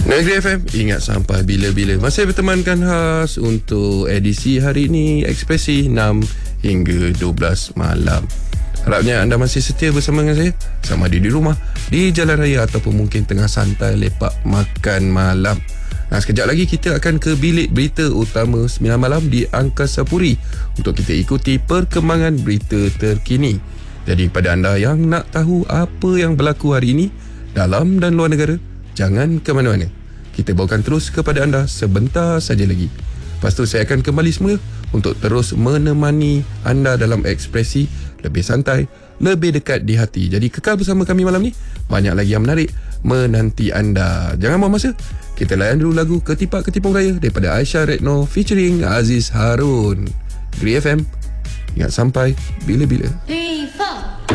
Negeri FM, ingat sampai bila-bila. Masih bertemankan khas untuk edisi hari ini, Ekspresi 6 hingga 12 malam. Harapnya anda masih setia bersama dengan saya, sama ada di rumah, di jalan raya ataupun mungkin tengah santai lepak makan malam. Nah, sekejap lagi kita akan ke bilik berita utama 9 malam di Angkasa Puri untuk kita ikuti perkembangan berita terkini. Jadi pada anda yang nak tahu apa yang berlaku hari ini dalam dan luar negara, jangan ke mana-mana. Kita bawakan terus kepada anda sebentar saja lagi. Lepas tu saya akan kembali semula untuk terus menemani anda dalam Ekspresi lebih santai, lebih dekat di hati. Jadi kekal bersama kami malam ni. Banyak lagi yang menarik menanti anda. Jangan buang masa. Kita layan dulu lagu Ketipak Ketipung Raya daripada Aisyah Retno featuring Aziz Harun. Negeri FM, ingat sampai bila-bila. 3, 4